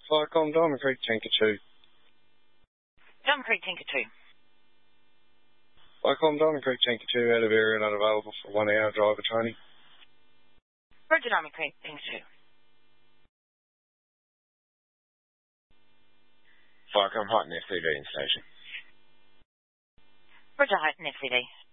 Flycom, Diamond Creek, Tinker 2. Diamond Creek, Tinker 2. Flycom, Diamond Creek, Tinker 2, out of area and unavailable for 1 hour driver training. Roger, Diamond Creek, Tinker 2. Flycom, Heighton FCD in station. Roger, Heighton FCD.